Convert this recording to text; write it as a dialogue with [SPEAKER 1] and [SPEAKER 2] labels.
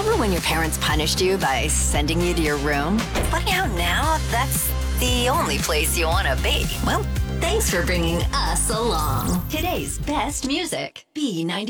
[SPEAKER 1] Remember when your parents punished you by sending you to your room? Funny how now that's the only place you want to be. Well, thanks for bringing us along. Today's best music, B90.